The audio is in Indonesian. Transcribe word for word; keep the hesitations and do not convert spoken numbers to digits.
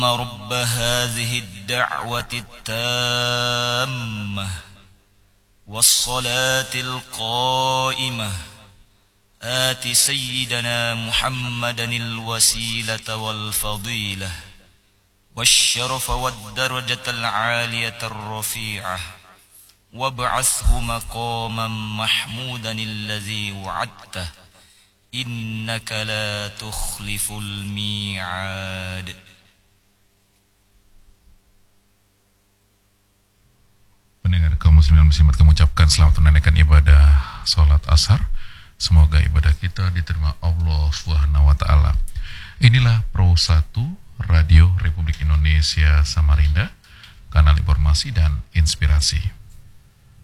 رب هذه الدعوة التامة والصلاة القائمة آت سيدنا محمدا الوسيلة والفضيلة والشرف والدرجة العالية الرفيعة وابعثه مقاما محمودا الذي وعدته إنك لا تخلف الميعاد. Pendengar kaum muslimin muslimat, kami ucapkan selamat menunaikan ibadah salat asar. Semoga ibadah kita diterima Allah Subhanahu wa taala. Inilah Pro satu Radio Republik Indonesia Samarinda, kanal informasi dan inspirasi.